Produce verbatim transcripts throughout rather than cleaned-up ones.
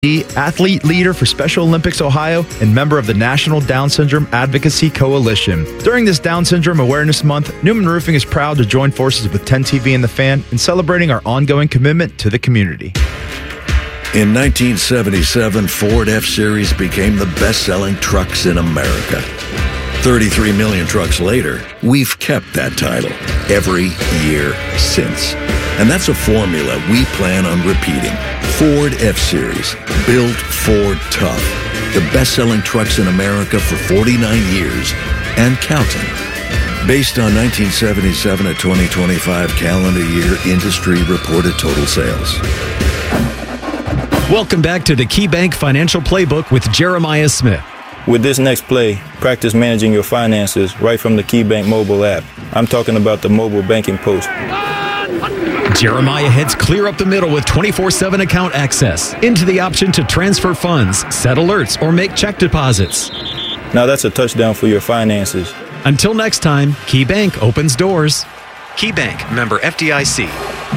athlete leader for Special Olympics Ohio and member of the National Down Syndrome Advocacy Coalition. During this Down Syndrome Awareness Month, Newman Roofing is proud to join forces with ten T V and The Fan in celebrating our ongoing commitment to the community. In nineteen seventy-seven, Ford F-Series became the best-selling trucks in America. thirty-three million trucks later, we've kept that title every year since. And that's a formula we plan on repeating. Ford F-Series, built Ford tough. The best-selling trucks in America for forty-nine years and counting. Based on nineteen seventy-seven to twenty twenty-five calendar year industry reported total sales. Welcome back to the KeyBank Financial Playbook with Jeremiah Smith. With this next play, practice managing your finances right from the KeyBank mobile app. I'm talking about the mobile banking post. Jeremiah heads clear up the middle with twenty-four seven account access, into the option to transfer funds, set alerts, or make check deposits. Now that's a touchdown for your finances. Until next time, KeyBank opens doors. KeyBank, member F D I C.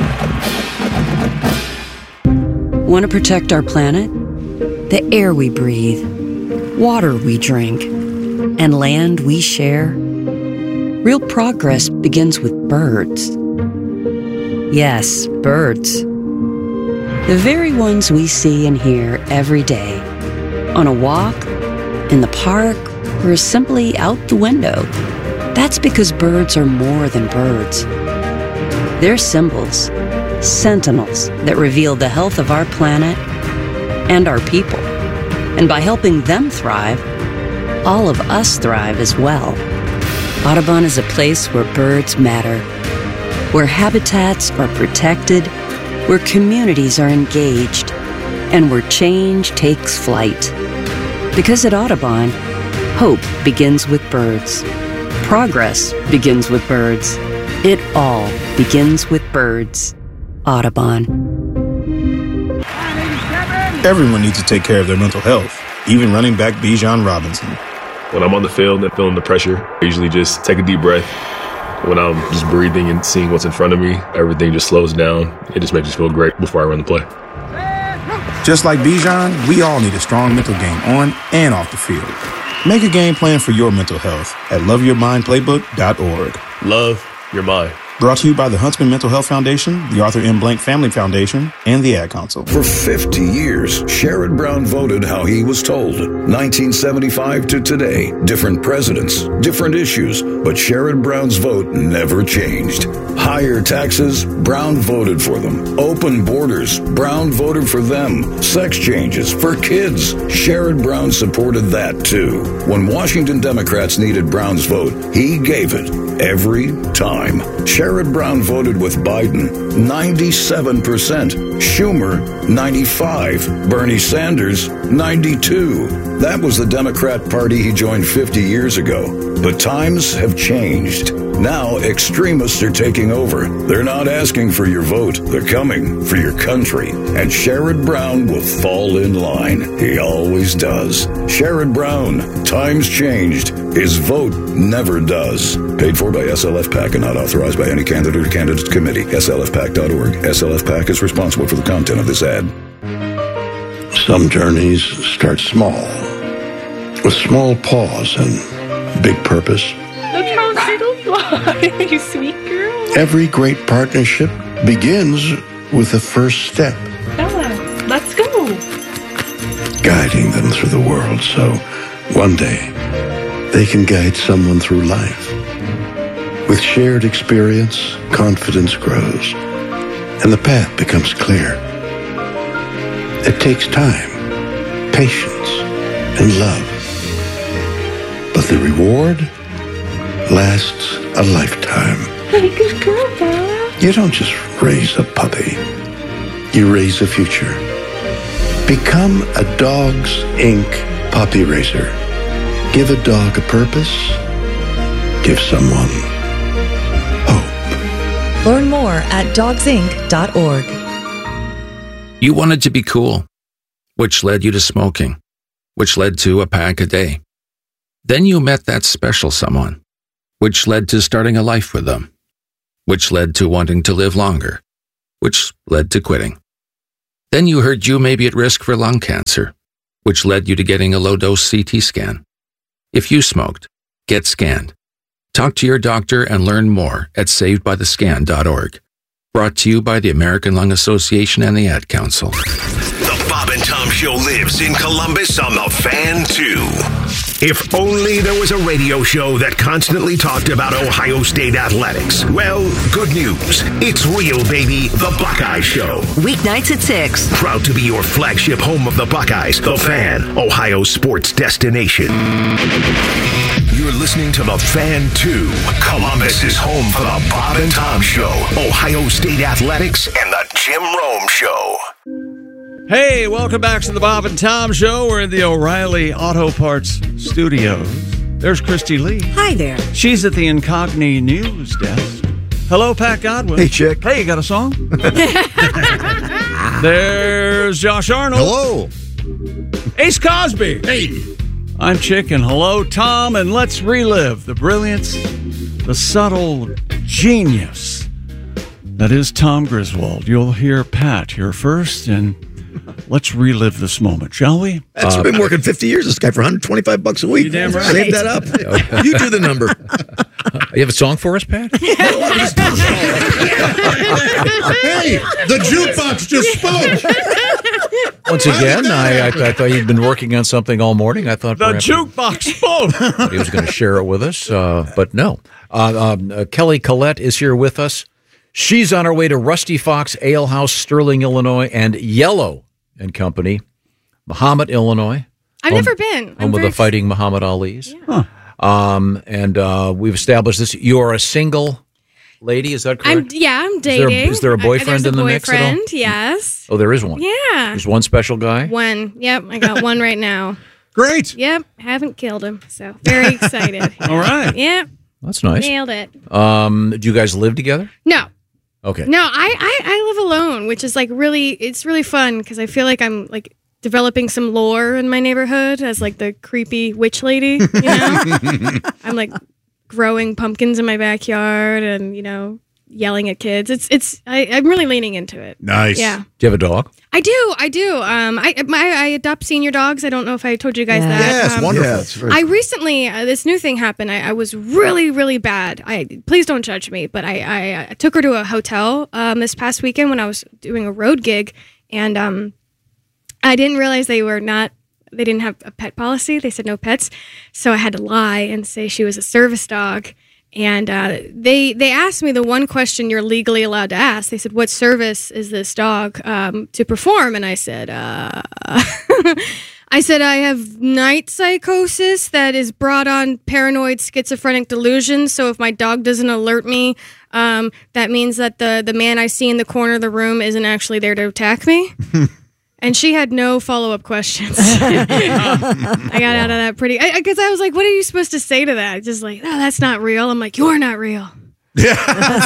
Want to protect our planet? The air we breathe, water we drink, and land we share? Real progress begins with birds. Yes, birds. The very ones we see and hear every day. On a walk, in the park, or simply out the window. That's because birds are more than birds. They're symbols, sentinels that reveal the health of our planet and our people. And by helping them thrive, all of us thrive as well. Audubon is a place where birds matter, where habitats are protected, where communities are engaged, and where change takes flight. Because at Audubon, hope begins with birds. Progress begins with birds. It all begins with birds. Audubon. Everyone needs to take care of their mental health, even running back Bijan Robinson. When I'm on the field and feeling the pressure, I usually just take a deep breath. When I'm just breathing and seeing what's in front of me, everything just slows down. It just makes me feel great before I run the play. Just like Bijan, we all need a strong mental game on and off the field. Make a game plan for your mental health at love your mind playbook dot org. Love your mind. Brought to you by the Huntsman Mental Health Foundation, the Arthur M. Blank Family Foundation, and the Ad Council. For fifty years, Sherrod Brown voted how he was told. nineteen seventy-five to today, different presidents, different issues, but Sherrod Brown's vote never changed. Higher taxes, Brown voted for them. Open borders, Brown voted for them. Sex changes for kids, Sherrod Brown supported that too. When Washington Democrats needed Brown's vote, he gave it every time. Sherrod Brown voted with Biden, ninety-seven percent. Schumer, ninety-five. Bernie Sanders, ninety-two. That was the Democrat Party he joined fifty years ago. But times have changed. Now extremists are taking over. They're not asking for your vote. They're coming for your country. And Sherrod Brown will fall in line. He always does. Sherrod Brown, times changed. His vote never does. Paid for by S L F PAC and not authorized by any candidate or candidate committee. S L F PAC dot org. S L F PAC is responsible for the content of this ad. Some journeys start small, with small pause and big purpose. Look how little you are, you sweet girl. Every great partnership begins with the first step. Bella, let's go. Guiding them through the world so one day they can guide someone through life. With shared experience, confidence grows, and the path becomes clear. It takes time, patience, and love. But the reward lasts a lifetime. Hey, good girl, Bella. You don't just raise a puppy. You raise a future. Become a Dogs Incorporated puppy raiser. Give a dog a purpose. Give someone hope. Learn more at dogs inc dot org. You wanted to be cool, which led you to smoking, which led to a pack a day. Then you met that special someone, which led to starting a life with them, which led to wanting to live longer, which led to quitting. Then you heard you may be at risk for lung cancer, which led you to getting a low-dose C T scan. If you smoked, get scanned. Talk to your doctor and learn more at saved by the scan dot org. Brought to you by the American Lung Association and the Ad Council. The Bob and Tom Show lives in Columbus on the Fan, too. If only there was a radio show that constantly talked about Ohio State athletics. Well, good news. It's real, baby. The Buckeye Show. Weeknights at six. Proud to be your flagship home of the Buckeyes. The Fan, Ohio sports destination. You're listening to The Fan two. Columbus is home for the Bob and Tom Show, Ohio State athletics, and the Jim Rome Show. Hey, welcome back to the Bob and Tom Show. We're in the O'Reilly Auto Parts Studios. There's Christy Lee. Hi there. She's at the Incogni News Desk. Hello, Pat Godwin. Hey, Chick. Hey, you got a song? There's Josh Arnold. Hello. Ace Cosby. Hey. I'm Chick, and hello, Tom, and let's relive the brilliance, the subtle genius that is Tom Griswold. You'll hear Pat here first, and let's relive this moment, shall we? That's uh, been working fifty years, this guy, for one hundred twenty-five bucks a week. You damn right. Save that up. You do the number. You have a song for us, Pat? Hey, the jukebox just spoke. Once again, I, I, I thought he'd been working on something all morning. I thought the perhaps jukebox spoke. he was going to share it with us, uh, but no. Uh, um, uh, Kelly Collette is here with us. She's on her way to Rusty Fox Ale House, Sterling, Illinois, and Yellow and Company, Muhammad, Illinois. I've home, never been. Home of the Fighting Muhammad Alis. Yeah. Huh. Um, and uh, we've established this. You are a single lady, is that correct? I'm, yeah, I'm dating. Is there, is there a boyfriend I, in the boyfriend, mix at all? Yes. Oh, there is one. Yeah. There's one special guy? One. Yep, I got one right now. Great. Yep, haven't killed him, so very excited. All right. Yep. That's nice. Nailed it. Um, do you guys live together? No. Okay. No, I, I, I live alone, which is like really, it's really fun because I feel like I'm like developing some lore in my neighborhood as like the creepy witch lady, you know? I'm like growing pumpkins in my backyard and, you know, yelling at kids. It's, it's, I, I'm really leaning into it. Nice. Yeah. Do you have a dog? I do. I do. Um, I, my, I adopt senior dogs. I don't know if I told you guys yeah. that. Yes, um, wonderful. Yeah, it's very I recently, uh, this new thing happened. I, I was really, really bad. I Please don't judge me, but I, I, I took her to a hotel um, this past weekend when I was doing a road gig, and um, I didn't realize they were not, they didn't have a pet policy. They said no pets. So I had to lie and say she was a service dog. And uh, they they asked me the one question you're legally allowed to ask. They said, what service is this dog um, to perform? And I said, uh, I said, I have night psychosis that is brought on paranoid schizophrenic delusions. So if my dog doesn't alert me, um, that means that the, the man I see in the corner of the room isn't actually there to attack me. And she had no follow-up questions. I got out of that pretty... Because I, I was like, what are you supposed to say to that? Just like, no, that's not real. I'm like, you're not real. Yeah.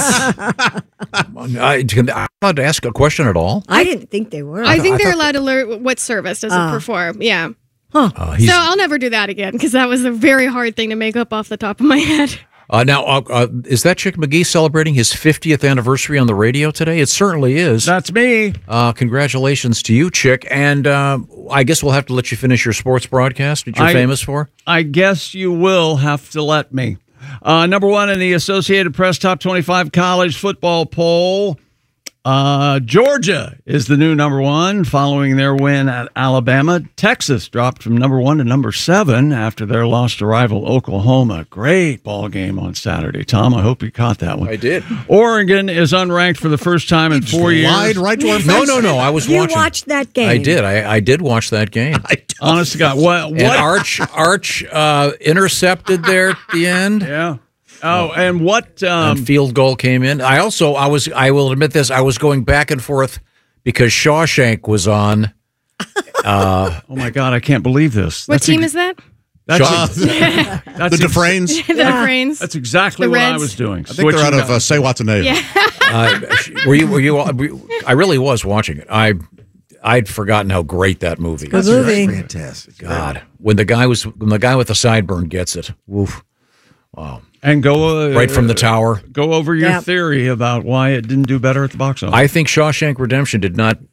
I, am I allowed to ask a question at all? I didn't think they were. I, I think I they're allowed to learn what service does uh, it perform. Yeah. Huh. Uh, so I'll never do that again because that was a very hard thing to make up off the top of my head. Uh, now, uh, uh, is that Chick McGee celebrating his fiftieth anniversary on the radio today? It certainly is. That's me. Uh, congratulations to you, Chick. And uh, I guess we'll have to let you finish your sports broadcast that you're I, famous for. I guess you will have to let me. Uh, number one in the Associated Press Top twenty-five College Football Poll. Uh, Georgia is the new number one following their win at Alabama. Texas dropped from number one to number seven after their loss to rival Oklahoma. Great ball game on Saturday, Tom. I hope you caught that one. I did. Oregon is unranked for the first time in four years. Lied right to our face. No, no, no. I was you watching. You watched that game. I did. I, I did watch that game. Honest to God. What? what? And Arch, Arch uh, intercepted there at the end. Yeah. Oh, and what um, and field goal came in. I also, I was, I will admit this, I was going back and forth because Shawshank was on. Uh, oh my God, I can't believe this. What that's team a, is that? That's, Shaw, a, that's the Dufresnes. the yeah. Dufresnes. That's exactly the what Reds. I was doing. I think they're out of uh, Say Watanabe. Yeah. uh, were you? Were you? I really was watching it. I. I'd forgotten how great that movie is. Good movie. Fantastic. God, when the guy was when the guy with the sideburn gets it. Woof. Wow. And go uh, right from the tower. Go over your yep. theory about why it didn't do better at the box office. I think Shawshank Redemption did not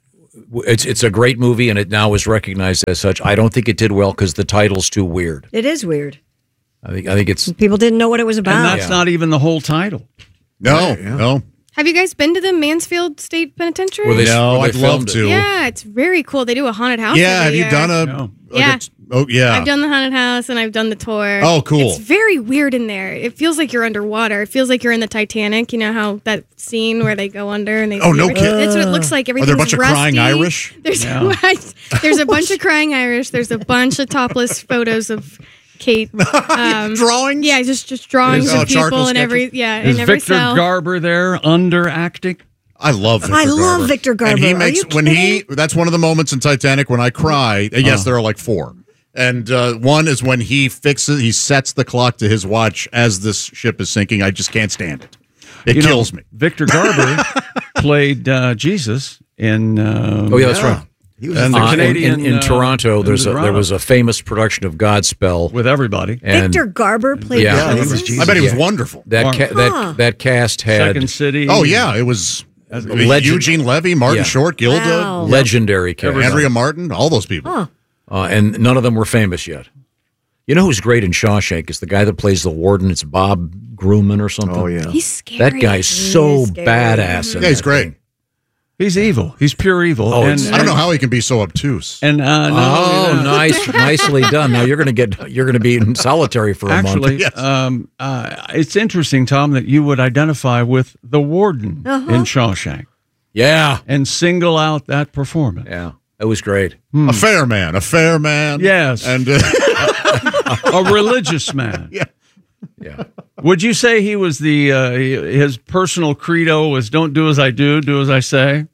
it's it's a great movie, and it now is recognized as such. I don't think it did well because the title's too weird. It is weird. I think I think it's People didn't know what it was about. And that's not even the whole title. No, no. Have you guys been to the Mansfield State Penitentiary? Were they- No, were they I'd love filmed it? to. Yeah, it's very cool. They do a haunted house. Yeah, have every you year. done a? like Yeah. a- oh, yeah. I've done the haunted house and I've done the tour. Oh, cool. It's very weird in there. It feels like you're underwater. It feels like you're in the Titanic. You know how that scene where they go under and they. Oh, see no everything? kidding. That's what it looks like. Are there a Everything's bunch of rusty. crying Irish? There's Yeah. there's a bunch of crying Irish. There's a bunch of topless photos of Kate. Um, drawings? Yeah, just just drawings Is- of Oh, people charcoal and every yeah Is in every Victor cell. Garber there underacting? I love Victor I love Garber. Victor Garber. And he Are makes you when he that's one of the moments in Titanic when I cry. uh, Yes, Oh. there are like four. And uh, one is when he fixes he sets the clock to his watch as this ship is sinking. I just can't stand it. It You know, kills me. Victor Garber played uh, Jesus in. Uh, Oh yeah, that's right. He was and the Uh, in- Canadian in, in uh, Toronto. in There's a, Toronto. there was a famous production of Godspell with everybody. And Victor Garber played yeah, Jesus? I bet he was Yeah. wonderful. That ca- Huh. that that cast had Second City. Oh yeah, it was Legend- Eugene Levy, Martin Yeah. Short, Gilda, Wow. legendary cast. Andrea Martin, all those people. Huh. Uh, and none of them were famous yet. You know who's great in Shawshank is the guy that plays the warden. It's Bob Grumman or something. Oh yeah, He's scary. that guy's so He's scary. badass. in Yeah, he's that great. thing. He's evil. He's pure evil. Oh, and, it's- I don't know how he can be so obtuse. And uh, no, Oh, no, no. nice, nicely done. Now you're going to get you're going to be in solitary for a Actually, month. um, uh, it's interesting, Tom, that you would identify with the warden Uh-huh. in Shawshank Yeah, and single out that performance. yeah, it was great. A fair man, a fair man. Yes. and uh, A religious man. Yeah. Yeah. Would you say he was the uh, his personal credo was "Don't do as I do, do as I say"?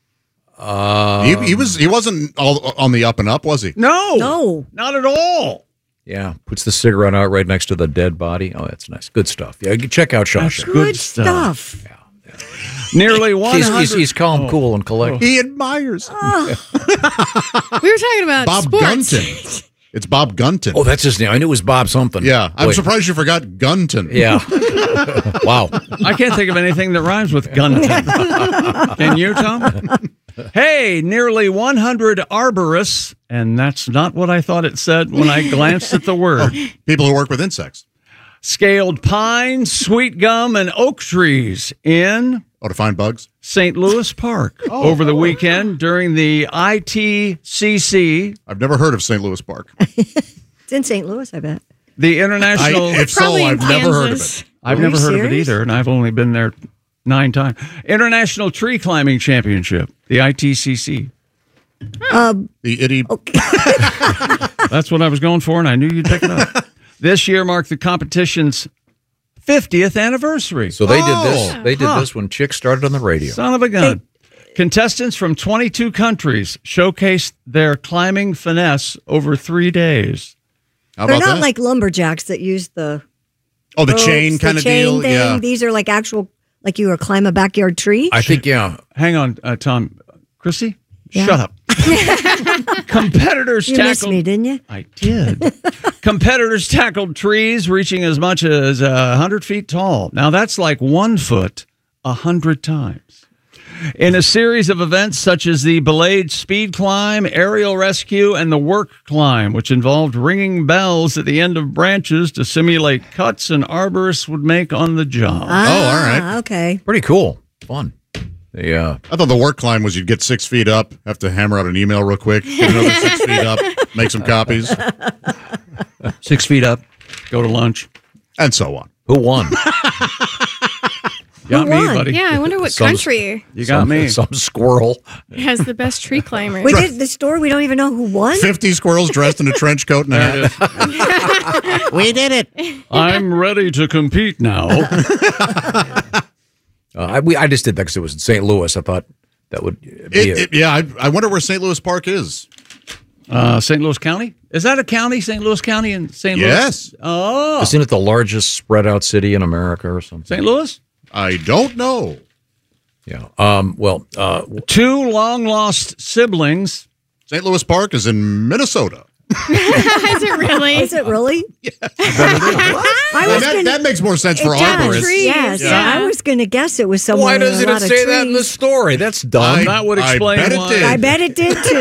Uh, he, he was he wasn't all on the up and up, was he? No, No. not at all. Yeah, puts the cigarette out right next to the dead body. Oh, that's nice. Good stuff. Yeah, check out That's Shawshank. good, Good stuff. stuff. Nearly one He's, hundred. he's, he's calm, Oh. cool, and collected. He admires We were talking about Bob sports. Gunton. It's Bob Gunton. Oh, that's his name. I knew it was Bob something. yeah. I'm Wait. surprised you forgot Gunton. Yeah. Wow. I can't think of anything that rhymes with gunton. Can you, Tom? Hey, nearly one hundred arborists, and that's not what I thought it said when I glanced at the word. People who work with insects. Scaled pine, sweet gum, and oak trees in Oh, to find bugs? Saint Louis Park over the weekend during the I T C C, I've never heard of Saint Louis Park. It's in Saint Louis, I bet. the international. I, if so, Probably in I've never heard of Kansas. it. I've Are never you heard of it serious? either, and I've only been there nine times. International Tree Climbing Championship, the I T C C. Um, The itty. That's what I was going for, and I knew you'd pick it up. This year marked the competition's fiftieth anniversary. So they did Oh. this. They did Huh. this when Chick started on the radio. Son of a gun. Contestants from twenty-two countries showcased their climbing finesse over three days. How they're about not that? like lumberjacks that use the oh, the ropes, chain the kind of chain deal. thing. Yeah. These are like actual, like you were climb a backyard tree. I think, yeah. Hang on, uh, Tom. Chrissy, Yeah. shut up. Competitors You missed tackled. me, didn't you? I did. Competitors tackled trees reaching as much as uh, one hundred feet tall. Now, that's like one foot a hundred times. In a series of events such as the Belayed Speed Climb, Aerial Rescue, and the Work Climb, which involved ringing bells at the end of branches to simulate cuts an arborist would make on the job. Ah, Oh, all right. Okay. Pretty cool. Fun. They, uh, I thought the work climb was you'd get six feet up, have to hammer out an email real quick, get another six feet up, make some copies, Six feet up, go to lunch. and so on. who won? Got me, won? buddy. Yeah, I wonder what Some- country You got some, me. Some squirrel. has the best tree climbers. We did the store. We don't even know who won. fifty squirrels dressed in a trench coat and a hat. We did it. I'm ready to compete now. Uh, I, we, I just did that because it was in Saint Louis. I thought that would be It, it. it, yeah, I, I wonder where Saint Louis Park is. Uh, Saint Louis County? Is that a county? Saint Louis County in Saint Louis? Yes. Oh. Isn't it the largest spread out city in America or something? Saint Louis? I don't know. Yeah. Um, well, uh, Two long lost siblings. Saint Louis Park is in Minnesota. Is it really? Is it really? Yeah. I Well, was that, gonna, that makes more sense it for does. arborists. Yes, Yeah. I was going to guess it was someone. Why with doesn't a it lot of say that in the trees. story? That's dumb. I- That would I explain bet it why. did. I bet it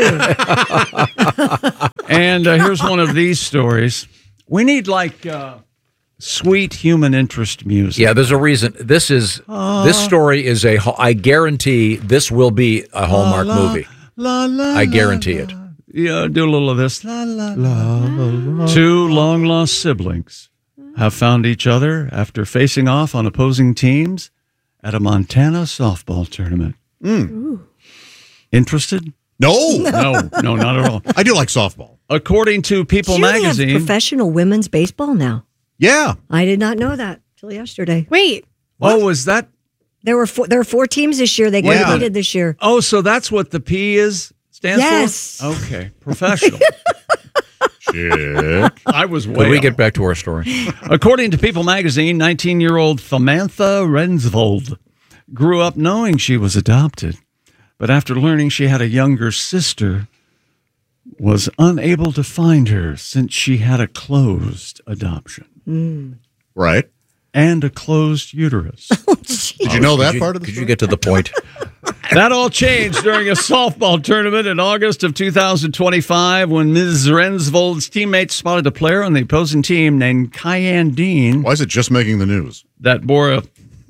did too. And uh, here's one of these stories. We need like uh, sweet human interest music. Yeah, there's a reason. This is this story is a. I guarantee this will be a Hallmark La, la, movie. La, la, I guarantee la, it. Yeah, do a little of this. La, la, la. Two long lost siblings have found each other after facing off on opposing teams at a Montana softball tournament. Interested? No. No, no, not at all. I do like softball. According to People Do they have magazine, professional women's baseball now? Yeah. I did not know that till yesterday. Wait. oh, was that? There were four, there were four teams this year. They Yeah. competed this year. Oh, so that's what the P is stands Yes. for? Okay, professional. Check. I was way Could we off. get back to our story? According to People magazine, nineteen-year-old Samantha Rensvold grew up knowing she was adopted, but after learning she had a younger sister, was unable to find her since she had a closed adoption Right. and a closed uterus. Did you know that Could you- part of the Could story? you get to the point? That all changed during a softball tournament in August of two thousand twenty-five when Miz Rensvold's teammates spotted a player on the opposing team named Kyan Dean Why is it just making the news? that bore a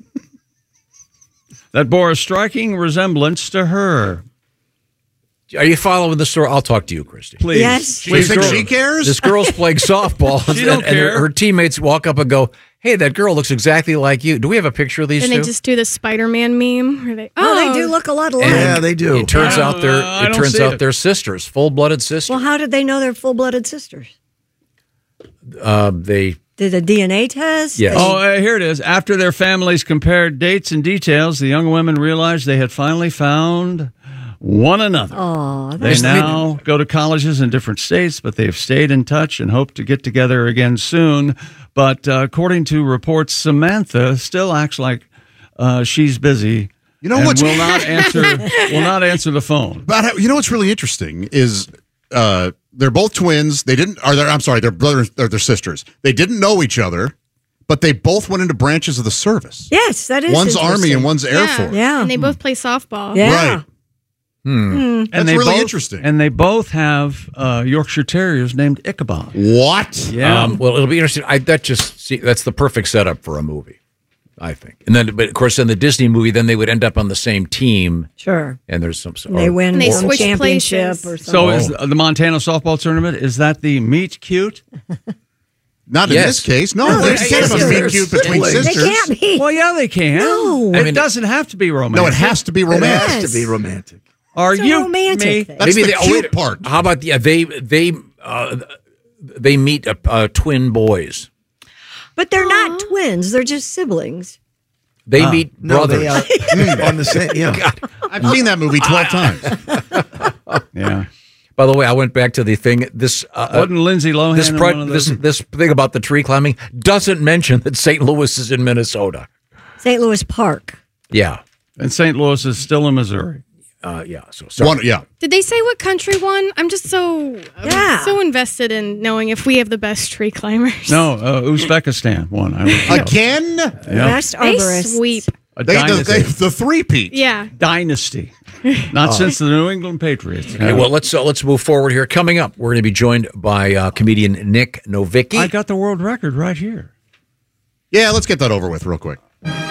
that bore a striking resemblance to her. Are you following the story? I'll talk to you, Christy. Please. Yes. You think she cares? This girl's playing softball, She and, don't and her, care. her teammates walk up and go, "Hey, that girl looks exactly like you." Do we have a picture of these And two? they just do the Spider-Man meme. Where they, Oh, they do look a lot alike. And they do. It turns Yeah, out they're uh, I it don't turns see out it. they're sisters, full-blooded sisters. Well, how did they know they're full-blooded sisters? Uh, they Did a D N A test? Yes. Oh, uh, here it is. After their families compared dates and details, the young women realized they had finally found one another. Oh, They that's now go to colleges in different states, but they've stayed in touch and hope to get together again soon. But uh, according to reports, Samantha still acts like uh, she's busy. You know and what's- will not answer will not answer the phone. But how- you know what's really interesting is uh, they're both twins. They didn't. Are they? I'm sorry. They're brothers. They're, they're sisters. They didn't know each other, but they both went into branches of the service. Yes, that is One's Army interesting. and one's Air yeah. Force. Yeah. And they both play softball. Yeah. Right. Hmm. That's they really both- interesting. And they both have uh, Yorkshire Terriers named Ichabod. What? Yeah. Um, well, it'll be interesting. I that just see that's the perfect setup for a movie, I think. And then, but of course, in the Disney movie, then they would end up on the same team, Sure. and there's some. And they win And they one switch championship places. or something. So is the Montana softball tournament, is that the meet cute? Not in Yes. this case. No, No, they they're can't have a meet sisters. cute between They sisters. can't be. Well, yeah, they can. No. It I mean, doesn't have to be romantic. No, it has to be It romantic. has to be romantic. Are It's a you romantic me? thing. That's the they, oh, cute wait, part. How about the, yeah, they they uh, they meet uh, uh, twin boys. But they're not twins. They're just siblings. They meet No, brothers. they are mm, on the same. Yeah. I've seen that movie twelve times. Yeah. By the way, I went back to the thing. This uh, Wasn't Lindsay Lohan this in pro- one of this those? this thing about the tree climbing doesn't mention that Saint Louis is in Minnesota. Saint Louis Park. Yeah, And Saint Louis is still in Missouri. uh, yeah. So sorry. One, yeah. Did they say what country won? I'm just so I'm Yeah. so invested in knowing if we have the best tree climbers. No, uh, Uzbekistan won. I was, Again? Yep. Best They arborist. sweep. A They, the, dynasty. they, the three-peat. Yeah. dynasty. Not since the New England Patriots. Okay, well, let's uh, let's move forward here. Coming up, we're going to be joined by uh, comedian Nick Novicki. I got the world record right here. Yeah, let's get that over with real quick.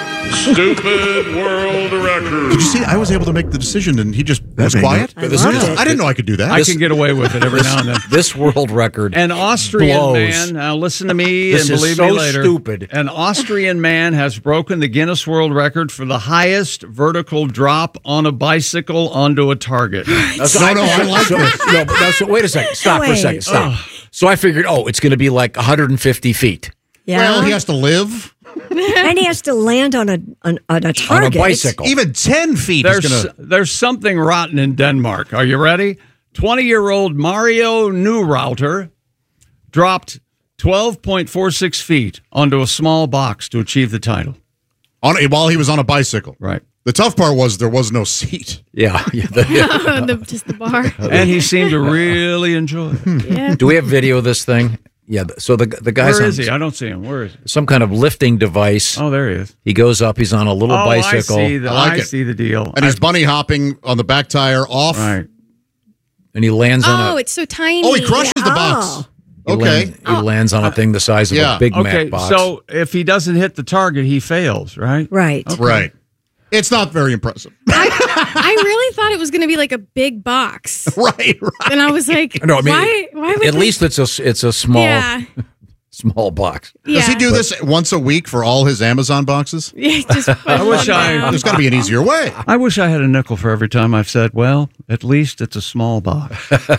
Stupid world record. Did you see? I was able to make the decision, and he just was made quiet. I This loved is- it. I didn't know I could do that. I can get away with it every now and then. This world record. An Austrian blows. man, now listen to me This and is believe so me later. stupid. An Austrian man has broken the Guinness World Record for the highest vertical drop on a bicycle onto a target. So No, no, I like so, this. No, but no, so wait a second. Stop for a Wait. second. Stop. So I figured, oh, it's going to be like one hundred fifty feet Yeah. Well, he has to live. and he has to land on a on, on a on a target. bicycle. Even ten feet There's, is going to. there's something rotten in Denmark. Are you ready? twenty-year-old Mario Neurouter dropped twelve point four six feet onto a small box to achieve the title. On, while he was on a bicycle. Right. The tough part was there was no seat. Yeah. yeah, the- the, just the bar. And he seemed to really enjoy it. Yeah. Do we have video of this thing? Yeah. th- So the the guy's Where on is he? I don't see him. Where is he? some kind of lifting device. Oh, there he is. He goes up. He's on a little Oh, bicycle. I see the, I like I it. see the deal. And he's bunny hopping on the back tire off. Right. And he lands on Oh, a. it's so tiny. Oh, he crushes the Oh. box. He Okay. land- he lands on a thing the size of Yeah. a Big Okay, Mac box. so if he doesn't hit the target, he fails, right? Right. Right. It's not very impressive. I really thought it was going to be like a big box. right, right. And I was like, No, I mean, why, why would at they- least it's a it's a small Yeah. small box. Does he Yeah. do this once a week for all his Amazon boxes? Yeah, just put I wish one I- down. There's got to be an easier way. I wish I had a nickel for every time I've said, well, at least it's a small box.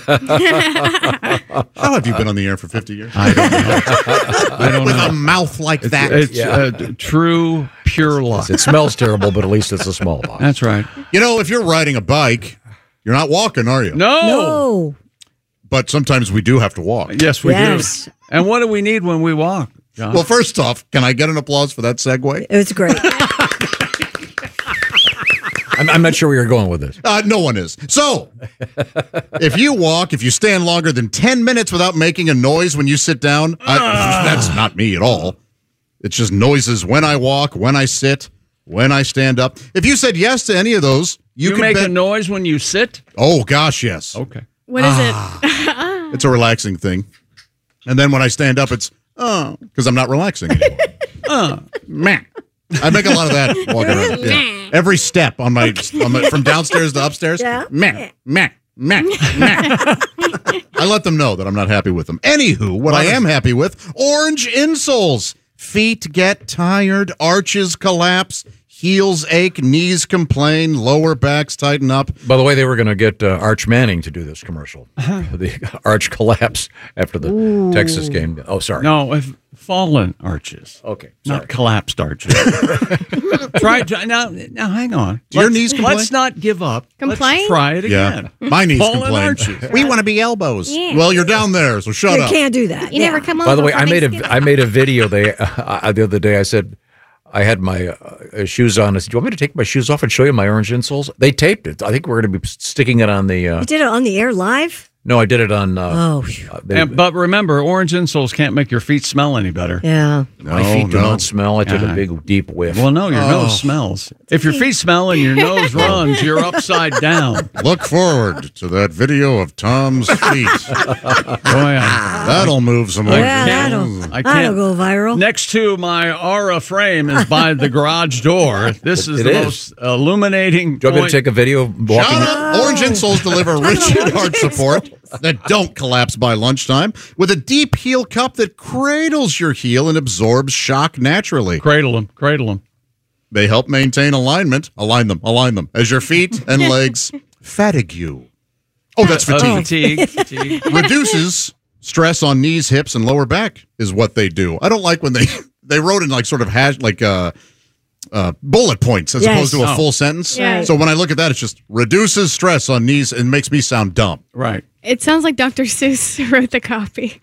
How have you been on the air for fifty years? I don't know. I don't With know. a mouth like that. It's Yeah. uh, true, pure luck. It smells terrible, but at least it's a small box. That's right. You know, if you're riding a bike, you're not walking, are you? No. No. But sometimes we do have to walk. Yes, we Yes. do. And what do we need when we walk, John? Well, first off, can I get an applause for that segue? It was great. I'm, I'm not sure where you're going with this. Uh, no one is. So, if you walk, if you stand longer than ten minutes without making a noise when you sit down, I, that's not me at all. It's just noises when I walk, when I sit, when I stand up. If you said yes to any of those, you, you could make bet- a noise when you sit? Oh, gosh, yes. Okay. What is Ah. it? It's a relaxing thing. And then when I stand up, it's, oh, because I'm not relaxing anymore. Uh, Meh. I make a lot of that walking around. Yeah. Every step on my, on my from downstairs to upstairs. Yeah. Meh, meh, meh, meh. I let them know that I'm not happy with them. Anywho, what I am happy with, orange insoles. Feet get tired, arches collapse, heels ache, knees complain, lower backs tighten up. By the way, they were going to get uh, Arch Manning to do this commercial. The arch collapse after the Ooh. Texas game. Oh, sorry. No, if fallen arches. Okay. Not collapsed arches. try, try now. Now, hang on. Do your Let's- knees complain? Let's not give up. Complain? Let's try it again. Yeah, my knees Fallen complain. arches. We want to be elbows. Yeah. Well, you're down there, so shut You up. can't do that. You Yeah. never come over. By the way, for I made Thanksgiving? a I made a video they, uh, the other day. I said I had my uh, shoes on. I said, "Do you want me to take my shoes off and show you my orange insoles?" They taped it. I think we're going to be sticking it on the. Uh, You did it on the air live? no, I did it on. Uh, Oh, uh, they- And, but remember, orange insoles can't make your feet smell any better. yeah. my No, feet do no. not smell. I took Uh-huh. a big deep whiff. Well, no, your Oh. nose smells. If your feet smell and your nose runs, you're upside down. Look forward to that video of Tom's feet. Oh, yeah. That'll move some I Yeah, can't- that'll, I that'll can't. go viral. Next to my aura frame is by the garage door. This is It the is. most illuminating. do you want me to point- take a video of walking? Shout out, Orange insoles deliver rigid hard support that don't collapse by lunchtime with a deep heel cup that cradles your heel and absorbs shock naturally. Cradle them, cradle them. They help maintain alignment. Align them, align them as your feet and legs fatigue. Oh, that's fatigue. Fatigue, fatigue. Reduces stress on knees, hips, and lower back is what they do. I don't like when they they wrote in like sort of hash like uh, uh, bullet points as Yes. opposed to a Oh. full sentence. Yeah. So when I look at that, it's just reduces stress on knees and makes me sound dumb. Right. It sounds like Doctor Seuss wrote the copy.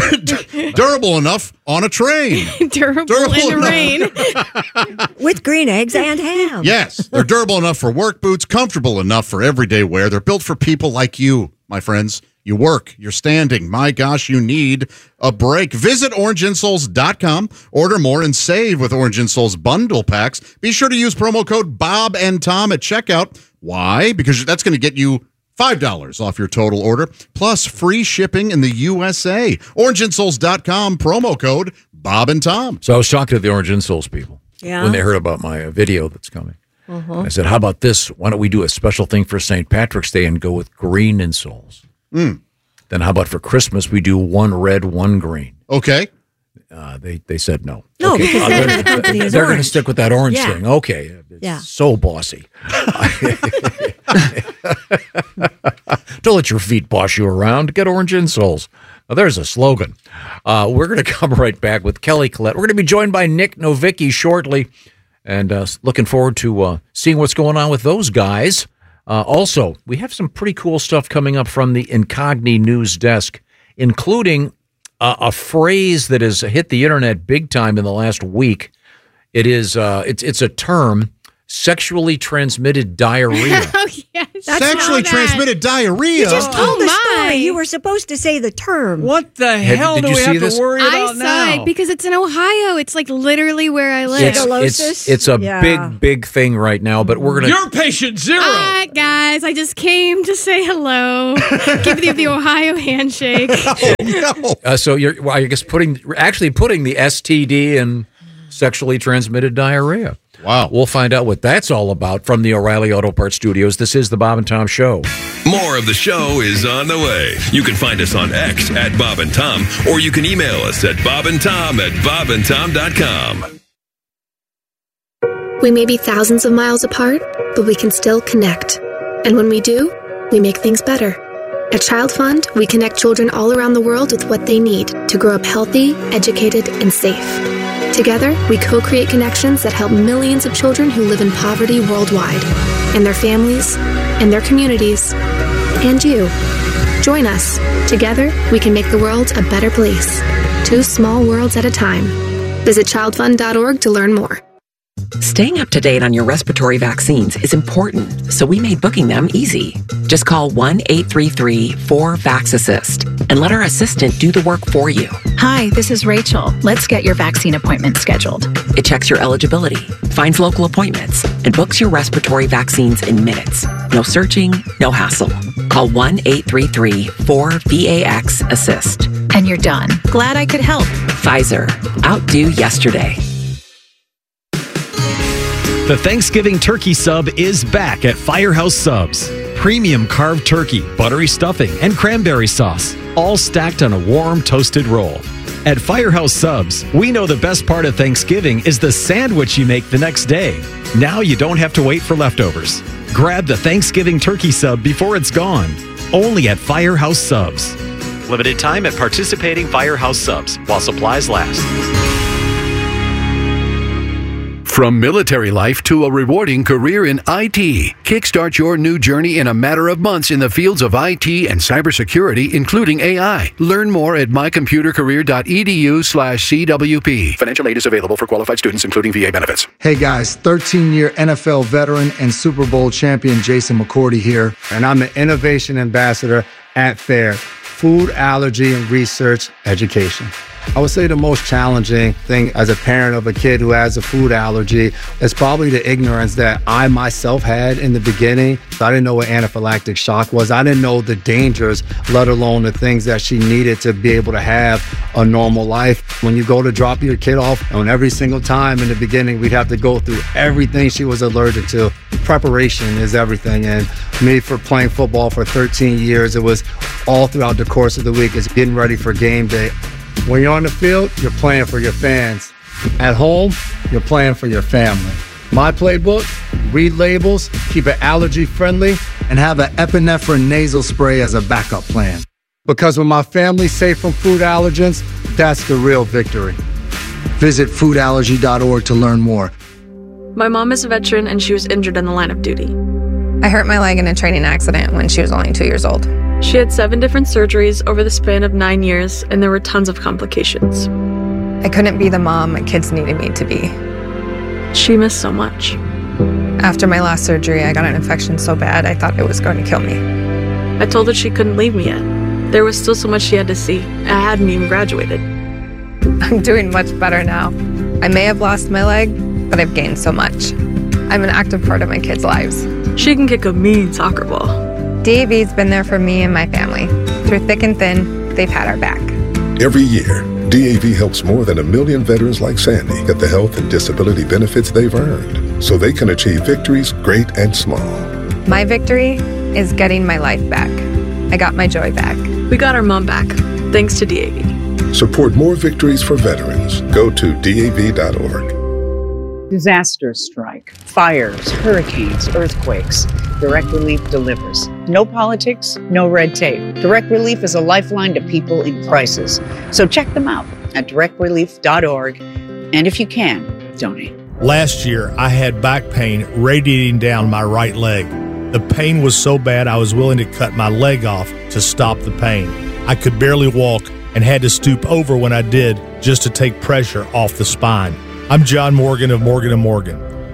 Durable enough on a train. Durable, Durable in the enough. rain. With green eggs and ham. Yes, they're durable enough for work boots, comfortable enough for everyday wear. They're built for people like you, my friends. You work, you're standing. My gosh, you need a break. Visit orange insoles dot com. Order more and save with Orange Insoles bundle packs. Be sure to use promo code Bob and Tom at checkout. Why? Because that's going to get you five dollars off your total order, plus free shipping in the U S A. orange insoles dot com, promo code Bob and Tom. So I was talking to the Orange Insoles people Yeah. when they heard about my uh, video that's coming. Uh-huh. I said, "How about this? Why don't we do a special thing for Saint Patrick's Day and go with green insoles? Mm. Then how about for Christmas we do one red, one green?" Okay. Uh, they they said no. No, Okay. because Uh, then they're the company is they're going to orange. stick with that orange Yeah. thing. Okay. It's Yeah. So bossy. Don't let your feet boss you around. Get orange insoles. Now, there's a slogan. Uh, we're going to come right back with Kelly Collette. We're going to be joined by Nick Novicki shortly, and uh, looking forward to uh, seeing what's going on with those guys. Uh, also, we have some pretty cool stuff coming up from the Incogni News Desk, including uh, a phrase that has hit the internet big time in the last week. It is uh, it's it's a term sexually transmitted diarrhea. Oh, yes. Sexually transmitted diarrhea? You just told Oh, the my. story. You were supposed to say the term. What the Have- hell did do you we see have this? to worry I about saw now? it because it's in Ohio. It's like literally where I live. It's, it's, it's a Yeah. big, big thing right now, but we're going to. You're patient zero. Hi, guys. I just came to say hello. Give you the Ohio handshake. Uh, so you're, well, I guess, putting actually putting the S T D in sexually transmitted diarrhea. Wow. We'll find out what that's all about from the O'Reilly Auto Parts Studios. This is the Bob and Tom Show. More of the show is on the way. You can find us on X at Bob and Tom, or you can email us at bobandtom at bobandtom dot com. We may be thousands of miles apart, but we can still connect. And when we do, we make things better. At Child Fund, we connect children all around the world with what they need to grow up healthy, educated, and safe. Together, we co-create connections that help millions of children who live in poverty worldwide, and their families, and their communities, and you. Join us. Together, we can make the world a better place. Two small worlds at a time. Visit child fund dot org to learn more. Staying up to date on your respiratory vaccines is important, so we made booking them easy. Just call one eight three three four VAX-ASSIST and let our assistant do the work for you. Hi, this is Rachel. Let's get your vaccine appointment scheduled. It checks your eligibility, finds local appointments, and books your respiratory vaccines in minutes. No searching, no hassle. Call one eight three three four VAX-ASSIST. And you're done. Glad I could help. Pfizer. Outdo yesterday. The Thanksgiving turkey sub is back at Firehouse Subs. Premium carved turkey, buttery stuffing, and cranberry sauce, all stacked on a warm, toasted roll. At Firehouse Subs, we know the best part of Thanksgiving is the sandwich you make the next day. Now you don't have to wait for leftovers. Grab the Thanksgiving turkey sub before it's gone. Only at Firehouse Subs. Limited time at participating Firehouse Subs while supplies last. From military life to a rewarding career in I T, kickstart your new journey in a matter of months in the fields of I T and cybersecurity, including A I. Learn more at mycomputercareer.edu slash CWP. Financial aid is available for qualified students, including V A benefits. Hey guys, thirteen-year N F L veteran and Super Bowl champion Jason McCourty here, and I'm the Innovation Ambassador at FAIR, Food Allergy and Research Education. I would say the most challenging thing as a parent of a kid who has a food allergy is probably the ignorance that I myself had in the beginning. I didn't know what anaphylactic shock was. I didn't know the dangers, let alone the things that she needed to be able to have a normal life. When you go to drop your kid off, and every single time in the beginning, we'd have to go through everything she was allergic to. Preparation is everything. And me, for playing football for thirteen years, it was all throughout the course of the week. It's getting ready for game day. When you're on the field, you're playing for your fans. At home, you're playing for your family. My playbook, read labels, keep it allergy friendly, and have an epinephrine nasal spray as a backup plan. Because when my family's safe from food allergens, that's the real victory. Visit food allergy dot org to learn more. My mom is a veteran and she was injured in the line of duty. I hurt my leg in a training accident when she was only two years old. She had seven different surgeries over the span of nine years, and there were tons of complications. I couldn't be the mom my kids needed me to be. She missed so much. After my last surgery, I got an infection so bad I thought it was going to kill me. I told her she couldn't leave me yet. There was still so much she had to see. I hadn't even graduated. I'm doing much better now. I may have lost my leg, but I've gained so much. I'm an active part of my kids' lives. She can kick a mean soccer ball. D A V's been there for me and my family. Through thick and thin, they've had our back. Every year, D A V helps more than a million veterans like Sandy get the health and disability benefits they've earned, so they can achieve victories great and small. My victory is getting my life back. I got my joy back. We got our mom back, thanks to D A V. Support more victories for veterans. Go to D A V dot org. Disasters strike, fires, hurricanes, earthquakes. Direct Relief delivers. No politics, no red tape. Direct Relief is a lifeline to people in crisis. So check them out at direct relief dot org. And if you can, donate. Last year, I had back pain radiating down my right leg. The pain was so bad I was willing to cut my leg off to stop the pain. I could barely walk and had to stoop over when I did just to take pressure off the spine. I'm John Morgan of Morgan and Morgan.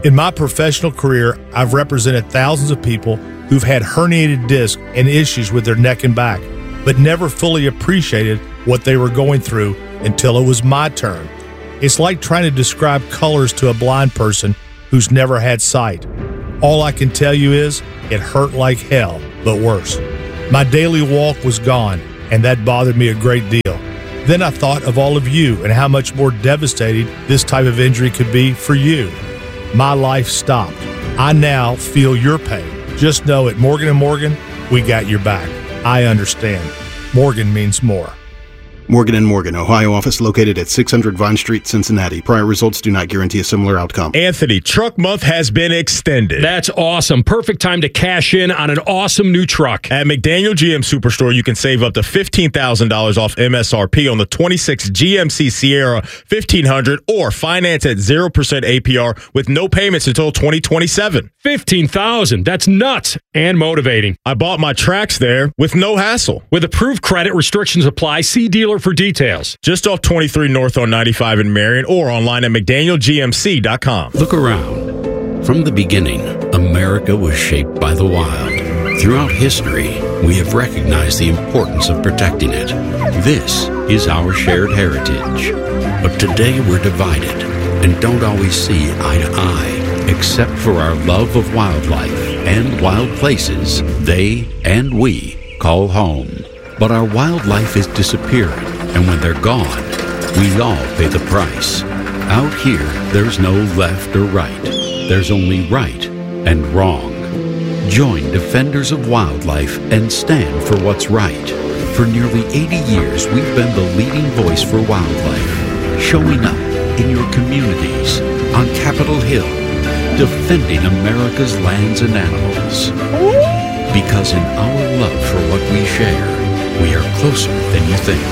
In my professional career, I've represented thousands of people who've had herniated discs and issues with their neck and back, but never fully appreciated what they were going through until it was my turn. It's like trying to describe colors to a blind person who's never had sight. All I can tell you is it hurt like hell, but worse. My daily walk was gone, and that bothered me a great deal. Then I thought of all of you and how much more devastating this type of injury could be for you. My life stopped. I now feel your pain. Just know at Morgan and Morgan, we got your back. I understand. Morgan means more. Morgan and Morgan, Ohio office located at six hundred Vine Street, Cincinnati. Prior results do not guarantee a similar outcome. Anthony, Truck Month has been extended. That's awesome. Perfect time to cash in on an awesome new truck. At McDaniel G M Superstore, you can save up to fifteen thousand dollars off M S R P on the twenty-six G M C Sierra fifteen hundred or finance at zero percent A P R with no payments until twenty twenty-seven. fifteen thousand dollars. That's nuts and motivating. I bought my tracks there with no hassle. With approved credit, restrictions apply. See dealer for details. Just off twenty-three North on ninety-five in Marion or online at McDaniel G M C dot com. Look around. From the beginning, America was shaped by the wild. Throughout history, we have recognized the importance of protecting it. This is our shared heritage. But today we're divided and don't always see eye to eye, except for our love of wildlife and wild places they and we call home. But our wildlife is disappearing, and when they're gone, we all pay the price. Out here, there's no left or right. There's only right and wrong. Join Defenders of Wildlife and stand for what's right. For nearly eighty years, we've been the leading voice for wildlife, showing up in your communities, on Capitol Hill, defending America's lands and animals. Because in our love for what we share, we are closer than you think.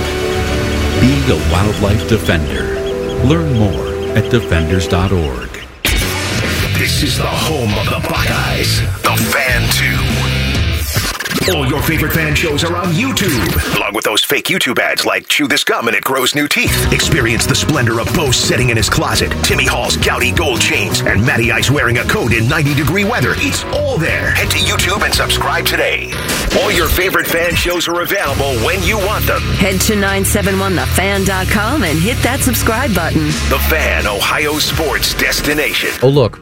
Be a wildlife defender. Learn more at defenders dot org. This is the home of the Buckeyes, the Fan two. All your favorite fan shows are on YouTube, along with those fake YouTube ads like Chew This Gum and It Grows New Teeth. Experience the splendor of Bo sitting in his closet, Timmy Hall's gouty gold chains, and Matty Ice wearing a coat in ninety degree weather. It's all there. Head to YouTube and subscribe today. All your favorite fan shows are available when you want them. Head to nine seven one the fan dot com and hit that subscribe button. The Fan, Ohio sports destination. Oh, look.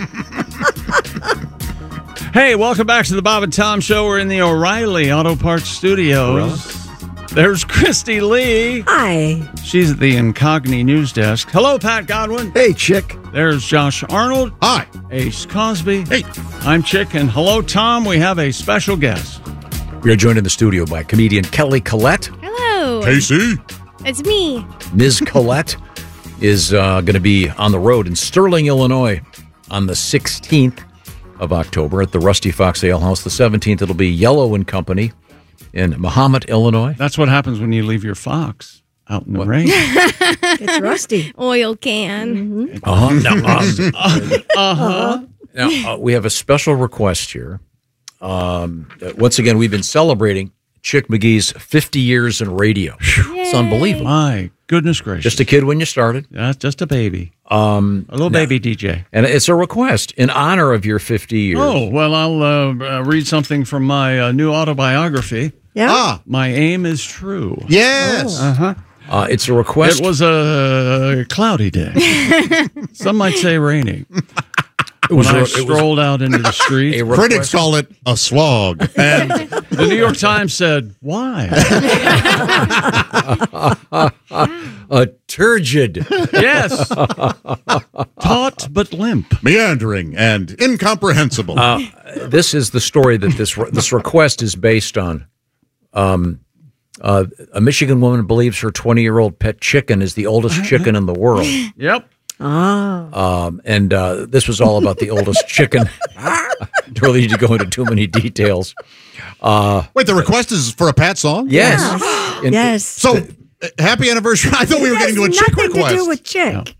Hey, welcome back to the Bob and Tom Show. We're in the O'Reilly Auto Parts Studios. There's Christy Lee. Hi. She's at the Incogni News Desk. Hello, Pat Godwin. Hey, Chick. There's Josh Arnold. Hi. Ace Cosby. Hey. I'm Chick, and hello, Tom. We have a special guest. We are joined in the studio by comedian Kelly Collette. Hello. Casey. It's me. Miz Collette is uh, going to be on the road in Sterling, Illinois on the sixteenth of October at the Rusty Fox Ale House. The seventeenth, it'll be Yellow and Company in Mahomet, Illinois. That's what happens when you leave your Fox out in the rain. It's rusty. Oil can. Mm-hmm. Uh-huh. Now, uh, uh-huh. now uh, we have a special request here. Um, once again, we've been celebrating Chick McGee's fifty years in radio. It's unbelievable. My goodness gracious. Just a kid when you started. That's just a baby. Um, a little now, baby D J. And it's a request in honor of your fifty years. Oh, well, I'll uh, uh, read something from my uh, new autobiography. Yeah. Ah. My aim is true. Yes. Oh. Uh-huh. Uh, it's a request. It was a cloudy day. Some might say rainy. It was when a, I it strolled was out into the street. Critics call it a slog. And the New York Times said, why? A turgid. Yes. Taut but limp. Meandering and incomprehensible. Uh, this is the story that this this request is based on. Um, uh, a Michigan woman believes her twenty-year-old pet chicken is the oldest chicken in the world. Yep. Ah. Um, and uh, this was all about the oldest chicken. Don't really need to go into too many details. Uh, Wait, the request is for a Pat song? Yes. Yes. And- yes. So, uh, happy anniversary. I thought we were getting to a It has chick nothing request. to do with Chick.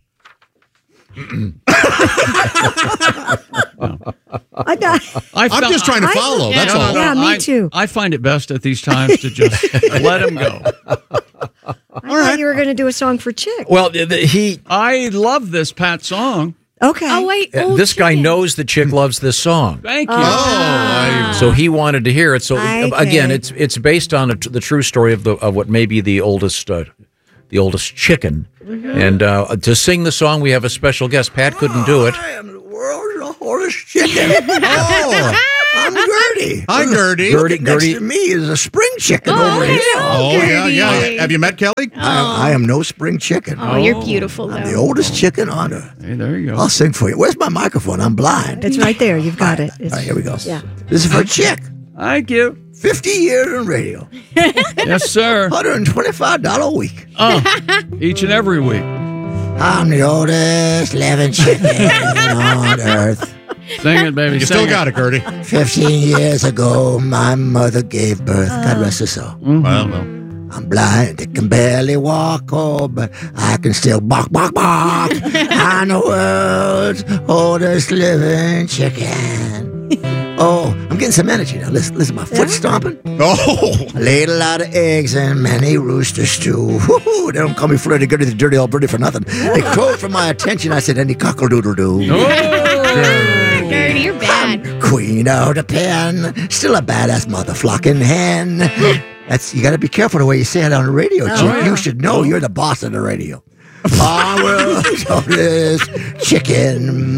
I got, I I'm found- just trying to I- follow. Yeah, That's no, no, all. no, Yeah, me I- too. I find it best at these times to just let him go. I thought you were going to do a song for Chick. well, the, the, he I love this Pat song. Okay. Oh wait. Uh, old this guy chicken. knows the chick loves this song. Thank you. Oh, So he wanted to hear it. So Okay. again, it's it's based on a, the true story of the of what may be the oldest uh, the oldest chicken. And uh, to sing the song, we have a special guest. Pat couldn't do it. I am the world's oldest chicken. Oh, I'm Gertie. Hi, Gertie. Gertie, Next Gertie. to me is a spring chicken Oh, over here. Oh, yeah, yeah. Have you met Kelly? I, I am no spring chicken. Oh, you're beautiful though. I'm the oldest chicken on earth. Hey, there you go. I'll sing for you. Where's my microphone? I'm blind. It's right there. You've got it. All right, here we go. Yeah. This is for a chick. Thank you. fifty years in radio. Yes, sir. one hundred twenty-five dollars a week. Oh, each and every week. I'm the oldest living chicken on earth. Sing it, baby. You sing still got it, Gertie. Fifteen years ago, my mother gave birth. God rest her soul. Well, well. I'm blind, I can barely walk, oh, but I can still bark, bark, bark. I'm the world's oldest living chicken. Oh, I'm getting some energy now. Listen, listen, my foot stomping. Oh, I laid a lot of eggs and many roosters too. Woo-hoo, they don't call me Flirty Gertie the dirty old birdie for nothing. They crowed for my attention. I said, any cockle-doodle-doo. Gertie, you're bad. Queen of the pen, still a badass mother-flocking hen. That's you got to be careful the way you say it on the radio, chick. yeah. You should know you're the boss of the radio. Our world's oldest chicken.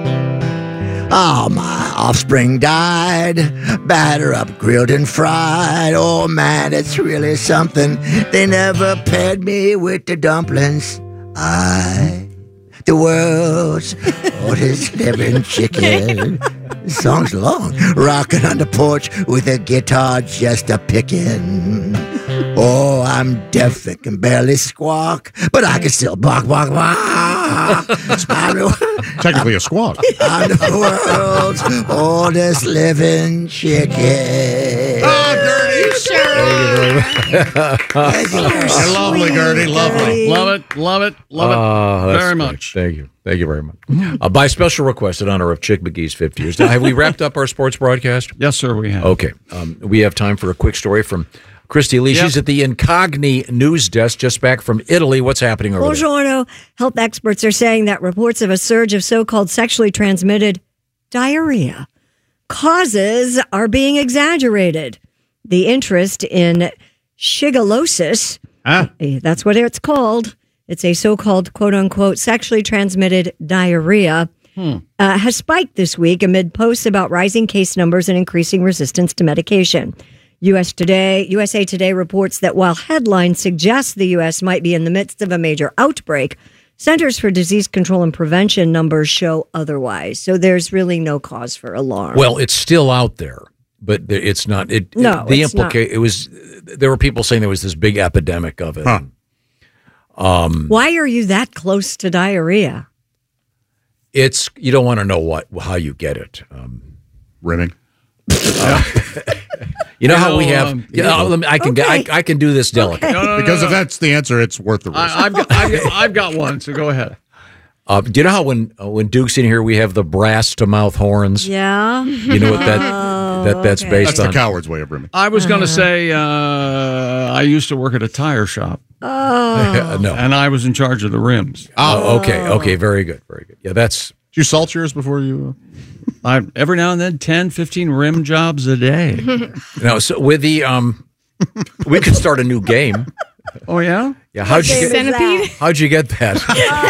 Oh, my offspring died, batter up, grilled and fried. Oh man, it's really something. They never paired me with the dumplings. I, the world's oldest living chicken. This song's long. Rocking on the porch with a guitar just a picking. Oh, I'm deaf and can barely squawk, but I can still bark, bark, bark. technically a squawk. I'm the world's oldest living chicken. Oh, Gertie. Sure. Thank you. You're lovely, Gertie. Lovely. Love it, love it, love it Oh, that's very great. much. Thank you. Thank you very much. Uh, by special request in honor of Chick McGee's fifty years. Now, have we wrapped up our sports broadcast? Yes, sir, we have. Okay. Um, we have time for a quick story from Christy Lee. Yep. She's at the Incogni news desk just back from Italy. What's happening over there? Buongiorno. Health experts are saying that reports of a surge of so-called sexually transmitted diarrhea causes are being exaggerated. The interest in shigellosis, ah. that's what it's called. It's a so-called quote-unquote sexually transmitted diarrhea. Hmm. Uh, has spiked this week amid posts about rising case numbers and increasing resistance to medication. U S Today, U S A Today reports that while headlines suggest the U S might be in the midst of a major outbreak, Centers for Disease Control and Prevention numbers show otherwise. So there's really no cause for alarm. Well, it's still out there, but it's not. It, No, it, the it's not. implica- It was. There were people saying there was this big epidemic of it. Huh. Um, Why are you that close to diarrhea? it's you don't want to know what how you get it. Um, Rimming. Uh, you know You how we know, have. um, you know, let me- I can Okay. I, I can do this delicate. No, no, no, Because no. if that's the answer, it's worth the risk. I, I've, got, I've, got, I've got one, so go ahead. Uh, do you know how when uh, when Duke's in here we have the brass to mouth horns? Yeah. You know what that that that's okay. based that's on. the coward's way of rimming. I was going to say uh, I used to work at a tire shop, Oh. no. and I was in charge of the rims. Oh, okay, okay, very good, very good. Yeah, that's. Did you salt yours before you? I every now and then ten, fifteen rim jobs a day. No, so with the um, we could start a new game. Oh yeah, Yeah, how'd you get? Centipede. How'd you get that?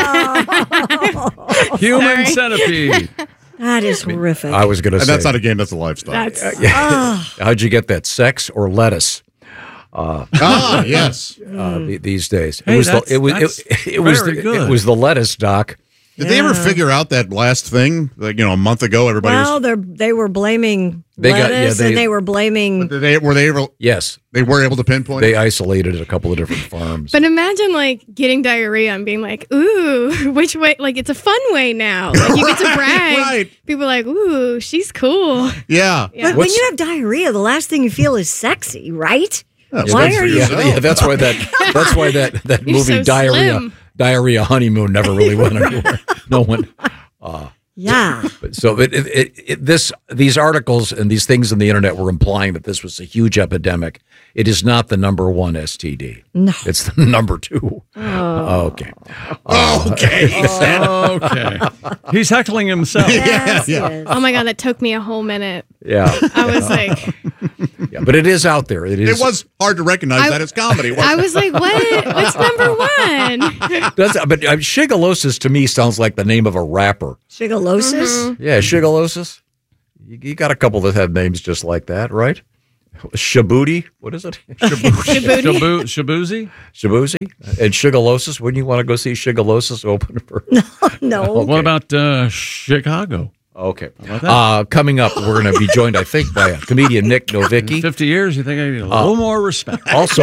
human Sorry. centipede. That is horrific. I was going to And say that's not a game. That's a lifestyle. That's how'd you get that? Sex or lettuce? Uh, ah, yes. uh, th- these days, Hey, it was the, that's- it was that's it, it was very the, good. it was the lettuce, Doc. Did they ever figure out that last thing? Like you know, a month ago, everybody well, was. they they were blaming They got- yeah, lettuce, they- and they were blaming. Did they were they able? Yes, They were able to pinpoint. they isolated a couple of different farms. But imagine like getting diarrhea and being like, ooh, which way? Like it's a fun way now. Like you get to brag. right. People are like, ooh, she's cool. yeah. Yeah. But when you have diarrhea, the last thing you feel is sexy, right? Yeah, Why good are for you? Yeah, yourself. yeah, that's why that that's why that that You're movie so diarrhea slim. diarrhea honeymoon never really went anywhere. No one. Uh, Yeah. So it, it, it, it, this these articles and these things on the internet were implying that this was a huge epidemic. It is not the number one S T D. No. It's the number two. Oh. Okay. Okay. okay. He's heckling himself. Yes, yeah, yeah. Oh my God, that took me a whole minute. Yeah. I was like, yeah, but it is out there. It is. It was hard to recognize I- that as comedy. Wasn't I it? was like, what? What's number one? That's, but uh, Shigalosis to me sounds like the name of a rapper. Shigalosis? Yeah, Shigalosis. You, you got a couple that have names just like that, right? Shabuti. What is it? Shabuti. Shabu- Shabuzi? Shabuzi. And Shigalosis. Wouldn't you want to go see Shigalosis open for? No. What about uh, Chicago? Okay. How about that? Uh, coming up, we're going to be joined, I think, by comedian Nick Novicki. fifty years, you think I need a Uh, little more respect? Also,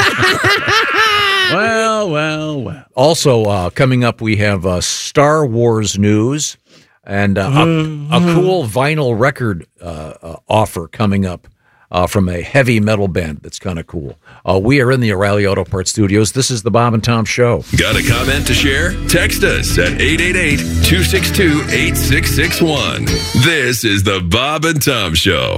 well, well, well. also uh, coming up, we have uh, Star Wars news and uh, a, a cool vinyl record uh, uh, offer coming up uh, from a heavy metal band that's kind of cool. Uh, we are in the O'Reilly Auto Parts studios. This is the Bob and Tom Show. Got a comment to share? Text us at eight eight eight, two six two, eight six six one. This is the Bob and Tom Show.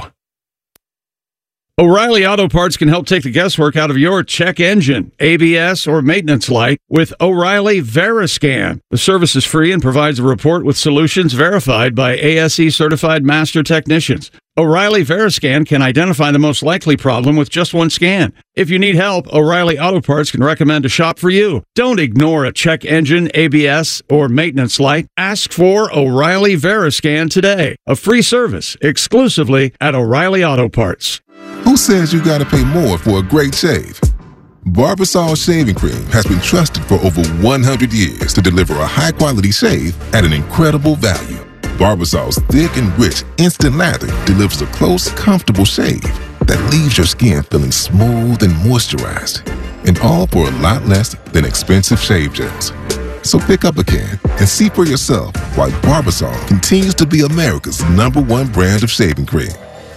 O'Reilly Auto Parts can help take the guesswork out of your check engine, A B S, or maintenance light with O'Reilly Veriscan. The service is free and provides a report with solutions verified by A S E certified master technicians. O'Reilly Veriscan can identify the most likely problem with just one scan. If you need help, O'Reilly Auto Parts can recommend a shop for you. Don't ignore a check engine, A B S, or maintenance light. Ask for O'Reilly Veriscan today. A free service exclusively at O'Reilly Auto Parts. Who says you gotta pay more for a great shave? Barbasol Shaving Cream has been trusted for over one hundred years to deliver a high-quality shave at an incredible value. Barbasol's thick and rich instant lather delivers a close, comfortable shave that leaves your skin feeling smooth and moisturized, and all for a lot less than expensive shave gels. So pick up a can and see for yourself why Barbasol continues to be America's number one brand of shaving cream.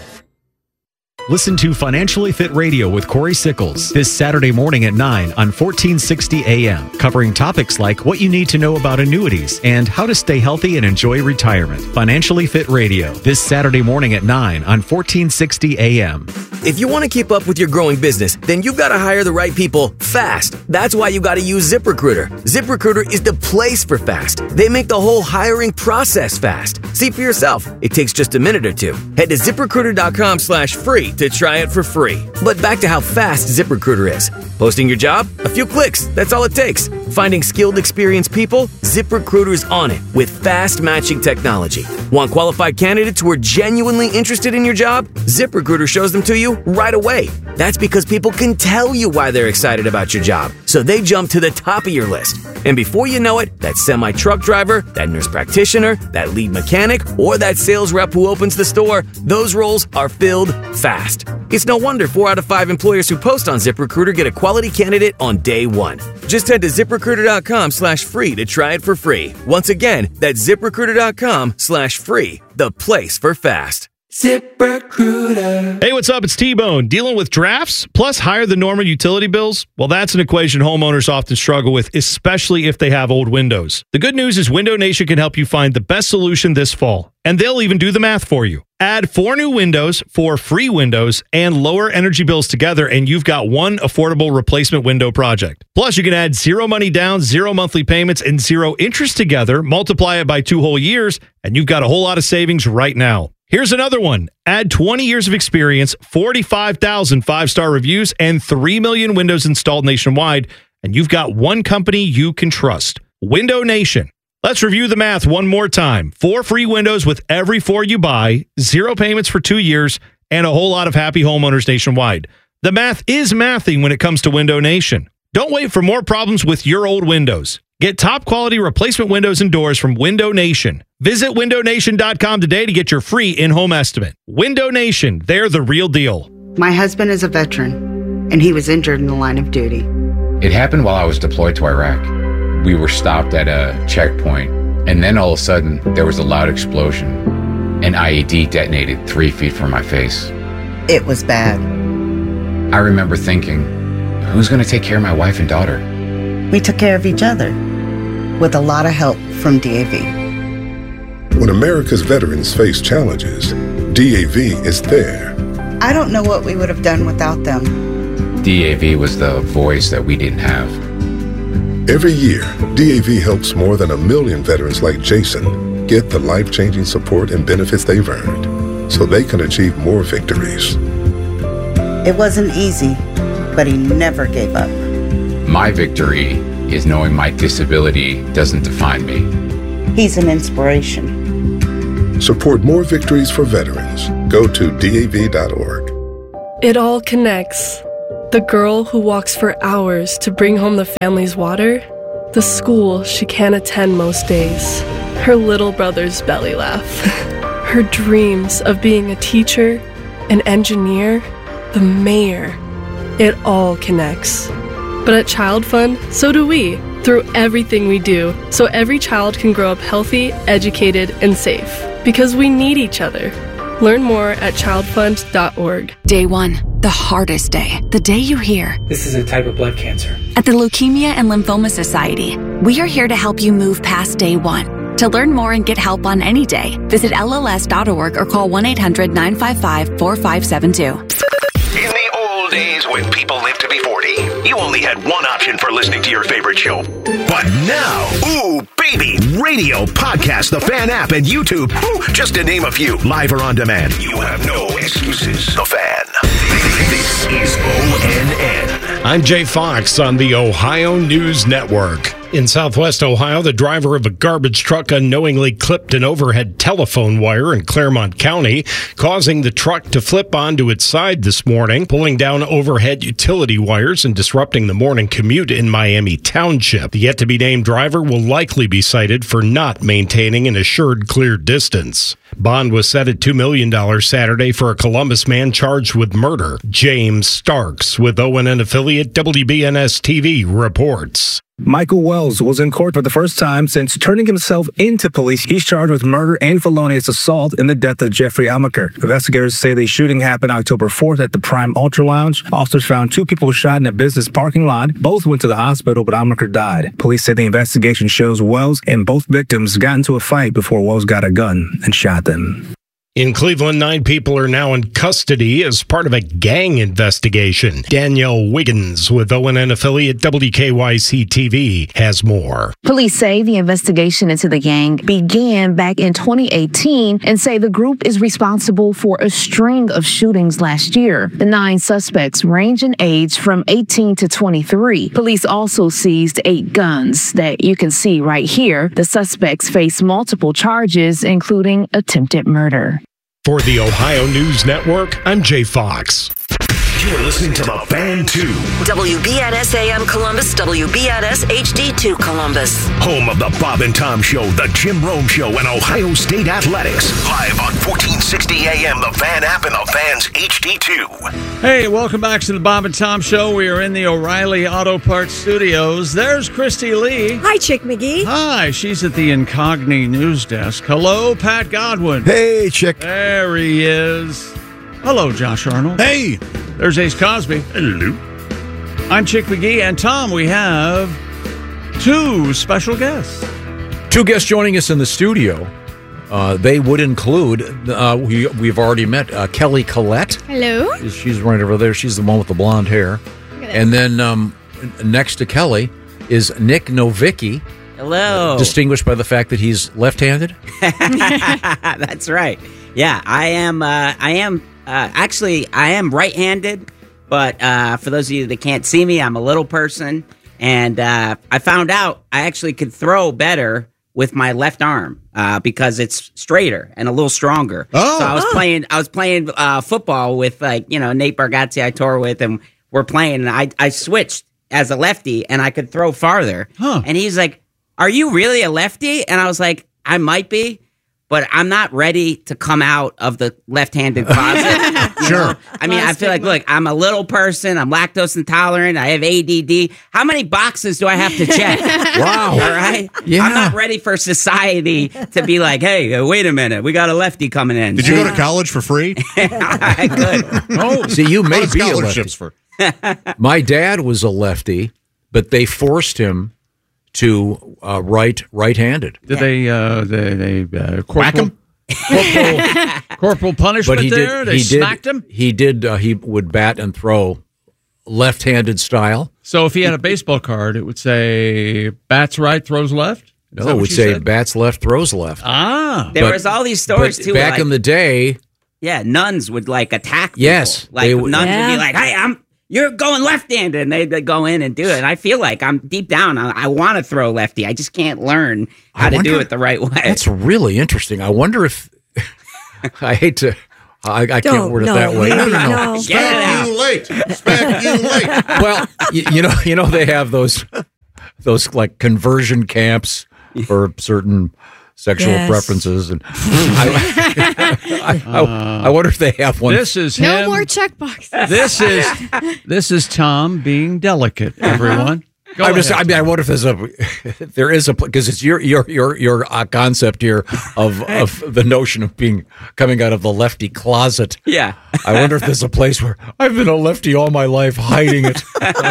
Listen to Financially Fit Radio with Corey Sickles this Saturday morning at nine on fourteen sixty A M, covering topics like what you need to know about annuities and how to stay healthy and enjoy retirement. Financially Fit Radio this Saturday morning at nine on fourteen sixty A M. If you want to keep up with your growing business, then you've got to hire the right people fast. That's why you got to use ZipRecruiter. ZipRecruiter is the place for fast. They make the whole hiring process fast. See for yourself. It takes just a minute or two. Head to ZipRecruiter.com slash free to try it for free. But back to how fast ZipRecruiter is. Posting your job? A few clicks. That's all it takes. Finding skilled, experienced people? ZipRecruiter's on it with fast matching technology. Want qualified candidates who are genuinely interested in your job? ZipRecruiter shows them to you right away. That's because people can tell you why they're excited about your job, so they jump to the top of your list. And before you know it, that semi-truck driver, that nurse practitioner, that lead mechanic, or that sales rep who opens the store, those roles are filled fast. It's no wonder four out of five employers who post on ZipRecruiter get a quality candidate on day one. Just head to ZipRecruiter.com slash free to try it for free. Once again, that's ZipRecruiter.com slash free, the place for fast. ZipRecruiter. Hey, what's up? It's T-Bone. Dealing with drafts plus higher than normal utility bills? Well, that's an equation homeowners often struggle with, especially if they have old windows. The good news is Window Nation can help you find the best solution this fall, and they'll even do the math for you. Add four new windows, four free windows, and lower energy bills together, and you've got one affordable replacement window project. Plus, you can add zero money down, zero monthly payments, and zero interest together, multiply it by two whole years, and you've got a whole lot of savings right now. Here's another one. Add twenty years of experience, forty-five thousand five-star reviews, and three million windows installed nationwide, and you've got one company you can trust. Window Nation. Let's review the math one more time. Four free windows with every four you buy, zero payments for two years, and a whole lot of happy homeowners nationwide. The math is mathing when it comes to Window Nation. Don't wait for more problems with your old windows. Get top quality replacement windows and doors from Window Nation. Visit window nation dot com today to get your free in-home estimate. Window Nation, they're the real deal. My husband is a veteran, and he was injured in the line of duty. It happened while I was deployed to Iraq. We were stopped at a checkpoint, and then all of a sudden, there was a loud explosion. An I E D detonated three feet from my face. It was bad. I remember thinking, who's going to take care of my wife and daughter? We took care of each other, with a lot of help from D A V. When America's veterans face challenges, D A V is there. I don't know what we would have done without them. D A V was the voice that we didn't have. Every year, D A V helps more than a million veterans like Jason get the life-changing support and benefits they've earned so they can achieve more victories. It wasn't easy, but he never gave up. My victory is knowing my disability doesn't define me. He's an inspiration. Support more victories for veterans. Go to D A V dot org. It all connects. The girl who walks for hours to bring home the family's water, the school she can't attend most days, her little brother's belly laugh, her dreams of being a teacher, an engineer, the mayor. It all connects. But at Child Fund, so do we, through everything we do, so every child can grow up healthy, educated, and safe. Because we need each other. Learn more at child fund dot org. Day one, the hardest day. The day you hear, this is a type of blood cancer. At the Leukemia and Lymphoma Society, we are here to help you move past day one. To learn more and get help on any day, visit L L S dot org or call one eight hundred nine five five four five seven two. In the old days when people lived to be forty, you only had one option for listening to your favorite show. But now, ooh, baby, radio, podcast, the Fan app, and YouTube, ooh, just to name a few, live or on demand. You have no excuses. The Fan. This is O N N. I'm Jay Fox on the Ohio News Network. In southwest Ohio, the driver of a garbage truck unknowingly clipped an overhead telephone wire in Claremont County, causing the truck to flip onto its side this morning, pulling down overhead utility wires and disrupting the morning commute in Miami Township. The yet-to-be-named driver will likely be cited for not maintaining an assured clear distance. Bond was set at two million dollars Saturday for a Columbus man charged with murder. James Starks with O N N affiliate W B N S T V reports. Michael Wells was in court for the first time since turning himself into police. He's charged with murder and felonious assault in the death of Jeffrey Amaker. Investigators say the shooting happened October fourth at the Prime Ultra Lounge. Officers found two people shot in a business parking lot. Both went to the hospital, but Amaker died. Police say the investigation shows Wells and both victims got into a fight before Wells got a gun and shot them. In Cleveland, nine people are now in custody as part of a gang investigation. Danielle Wiggins with O N N affiliate W K Y C T V has more. Police say the investigation into the gang began back in twenty eighteen and say the group is responsible for a string of shootings last year. The nine suspects range in age from eighteen to twenty-three. Police also seized eight guns that you can see right here. The suspects face multiple charges, including attempted murder. For the Ohio News Network, I'm Jay Fox. You're listening to The Fan two. W B N S A M Columbus, W B N S H D two Columbus. Home of the Bob and Tom Show, the Jim Rome Show, and Ohio State Athletics. Live on fourteen sixty A M, the Fan app, and the Fan's H D two. Hey, welcome back to the Bob and Tom Show. We are in the O'Reilly Auto Parts Studios. There's Christy Lee. Hi, Chick McGee. Hi, she's at the Incogni News Desk. Hello, Pat Godwin. Hey, Chick. There he is. Hello, Josh Arnold. Hey. There's Ace Cosby. Hello. I'm Chick McGee, and Tom, we have two special guests. Two guests joining us in the studio. Uh, they would include, uh, we, we've already met uh, Kelly Collette. Hello. She's right over there. She's the one with the blonde hair. And then um, next to Kelly is Nick Novicki. Hello. Distinguished by the fact that he's left-handed. That's right. Yeah, I am. Uh, I am. Uh, actually, I am right-handed. But uh, for those of you that can't see me, I'm a little person, and uh, I found out I actually could throw better with my left arm uh, because it's straighter and a little stronger. Oh. So I was Oh. playing. I was playing uh, football with like you know Nate Bargatze I tore with, and we're playing. And I I switched as a lefty, and I could throw farther. Huh. And he's like, "Are you really a lefty?" And I was like, "I might be." But I'm not ready to come out of the left-handed closet. you Sure. know? I mean, I feel like, look, I'm a little person. I'm lactose intolerant. I have A D D. How many boxes do I have to check? Wow. All right? Yeah. I'm not ready for society to be like, hey, uh, wait a minute. We got a lefty coming in. Did you go to college for free? I could. Oh, see, you may Lot of be a lefty. scholarships for. My dad was a lefty, but they forced him to uh, right right-handed. Did they uh, they they uh, corporal, corporal corporal punishment But he there? did. They He did. smacked him. He did. Uh, he would bat and throw left-handed style. So if he had a baseball card, it would say bats right, throws left. Is No, that it what would you say said? bats left, throws left. Ah, There But- was all these stories but too. Back like, in the day, yeah, nuns would like attack. People. Yes, like they nuns would- would Yeah. be like, "Hey, I'm you're going left-handed," and they'd go in and do it. And I feel like I'm deep down, I, I want to throw lefty. I just can't learn how I to do wonder- it the right way. that's really interesting. I wonder if I hate to. I, I can't Don't, word it no, that way. no, no. No. Get it out. You late. Spec you late. Well, you, you know, you know, they have those those like conversion camps for certain sexual Yes. preferences, and I, I, I, I wonder if they have one. This is No him. more check boxes. This is this is Tom being delicate. Everyone, go I'm just, ahead. I mean, I wonder if there's a, if there is a, because it's your your your your uh, concept here of of the notion of being coming out of the lefty closet. Yeah. I wonder if there's a place where I've been a lefty all my life, hiding it.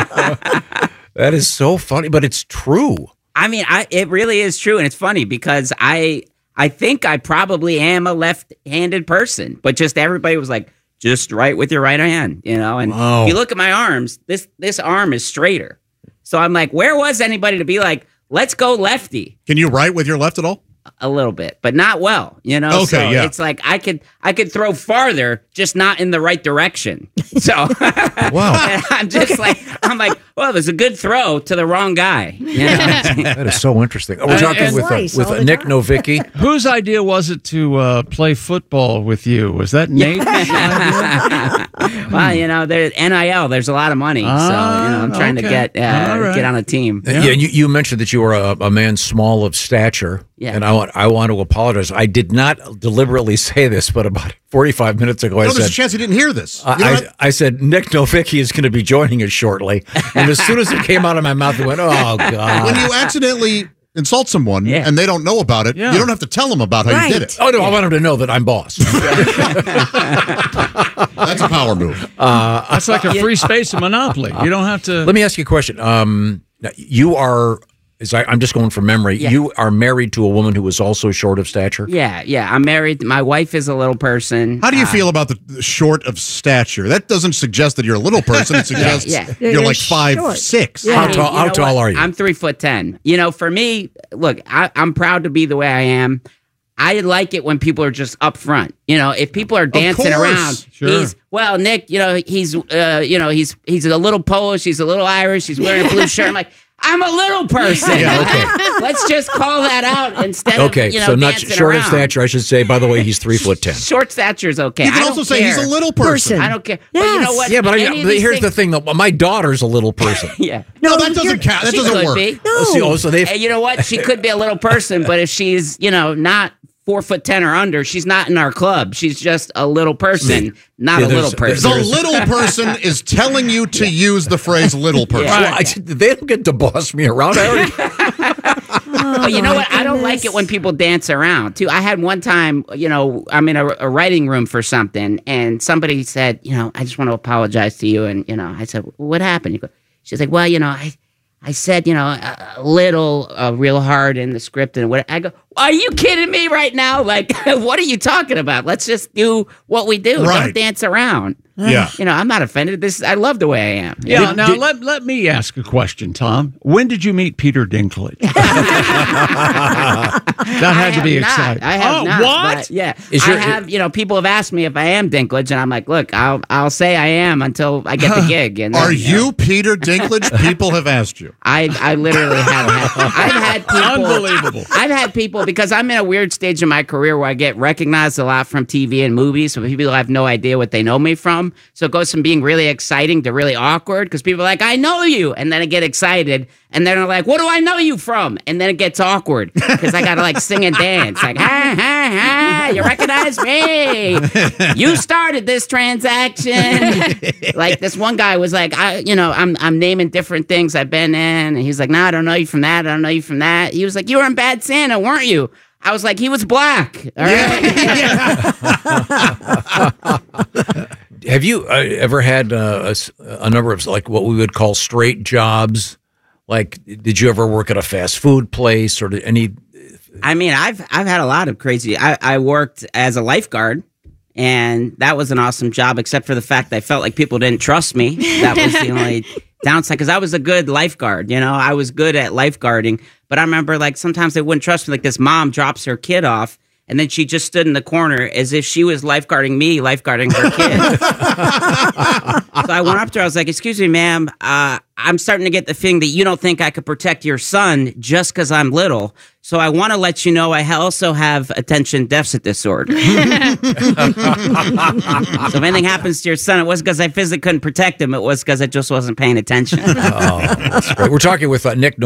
That is so funny, but it's true. I mean, I it really is true, and it's funny because I I think I probably am a left-handed person, but just everybody was like, just right with your right hand, you know. And Wow. if you look at my arms, this this arm is straighter. So I'm like, where was anybody to be like, let's go lefty? Can you write with your left at all? A little bit, but not well, you know. Okay, so yeah. It's like I could I could throw farther, just not in the right direction. So wow, I'm just like I'm like, well, there's a good throw to the wrong guy. You know? That is so interesting. We're And- talking and- with uh, Twice, with all uh, the Nick time. Novicki. Whose idea was it to uh, play football with you? Was that Nate's idea? Well, you know, there's N I L. There's a lot of money, so you know, I'm trying okay. to get uh, All right. get on a team. Yeah, you, you mentioned that you were a, a man small of stature. Yeah. And I want I want to apologize. I did not deliberately say this, but about forty-five minutes ago, I No, there's said a chance he didn't hear this. I, You know I, what? I said Nick Novicki is going to be joining us shortly, and as soon as it came out of my mouth, I went, "Oh God!" When you accidentally insult someone Yeah. and they don't know about it, Yeah. you don't have to tell them about how you did it. Oh no, I want him to know that I'm boss. That's a power move. Uh, That's like a free space in Monopoly. You don't have to. Let me ask you a question. Um, now, you are, is I, I'm just going from memory. Yeah. You are married to a woman who is also short of stature. Yeah, yeah. I'm married. My wife is a little person. How do you Uh, feel about the, the short of stature? That doesn't suggest that you're a little person. It suggests Yeah, yeah. you're, You're like five short. six. I mean, you know what? I'm three foot ten. You know, for me, look, I, I'm proud to be the way I am. I like it when people are just up front. You know, if people are dancing course. around, Sure. he's well, Nick. You know, he's uh, you know, he's he's a little Polish, he's a little Irish, he's wearing a blue shirt. I'm like, I'm a little person. Yeah, okay. Let's just call that out instead Okay, of you know so not dancing short around. of stature. I should say. By the way, he's three foot ten. Short stature is okay. You can I also don't say he's care. a little person. I don't care. But you know what? Yeah, but, Any I, of but these here's the things- thing, though. My daughter's a little person. Yeah. No, that doesn't count. That She doesn't could work. be. Oh, see, oh, so they've- Hey, you know what? She could be a little person, but if she's, you know, not four foot ten or under, she's not in our club. She's just a little person, not Yeah, a there's- little person. The little person is telling you to use the phrase little person. Well, I, they don't get to boss me around. I already, But you know what? I don't like it when people dance around too. I had one time, you know, I'm in a, a writing room for something, and somebody said, you know, I just want to apologize to you, and you know, I said, what happened? You go, she's like, well, you know, I. I said, you know, a, a little uh, real hard in the script. And what I go, are you kidding me right now? Like, what are you talking about? Let's just do what we do. Right. Don't dance around. Yeah. You know, I'm not offended. This I love the way I am. Yeah. Did- now did- let let me ask a question, Tom. When did you meet Peter Dinklage? That had to be have not. exciting. I have Oh, not. what? but yeah, Is I your- have. You know, people have asked me if I am Dinklage, and I'm like, look, I'll I'll say I am until I get the gig. And then, Are know, you Peter Dinklage? People have asked you. I I literally have. Had, I've had people. Unbelievable. I've had people because I'm in a weird stage in my career where I get recognized a lot from T V and movies. So people have no idea what they know me from. So it goes from being really exciting to really awkward because people are like, I know you, and then I get excited, and then they're like, what do I know you from? And then it gets awkward because I gotta like sing and dance, like ha ha ha, you recognize me? You started this transaction. Like this one guy was like, I, you know, I'm I'm naming different things I've been in, and he's like, no, I don't know you from that. I don't know you from that. He was like, you were in Bad Santa, weren't you? I was like, he was black. All right. have you uh, ever had uh, a, s- a number of like what we would call straight jobs, Like, did you ever work at a fast food place or did any? I mean, I've I've had a lot of crazy. I, I worked as a lifeguard, and that was an awesome job, except for the fact that I felt like people didn't trust me. That was the only downside, because I was a good lifeguard. You know, I was good at lifeguarding, but I remember like sometimes they wouldn't trust me. Like this mom drops her kid off, and then she just stood in the corner as if she was lifeguarding me, lifeguarding her kid. So I went up to her. I was like, "Excuse me, ma'am. Uh, I'm starting to get the thing that you don't think I could protect your son just because I'm little. So I want to let you know I also have attention deficit disorder. So if anything happens to your son, it wasn't because I physically couldn't protect him. It was because I just wasn't paying attention." Oh, that's great. We're talking with uh, Nick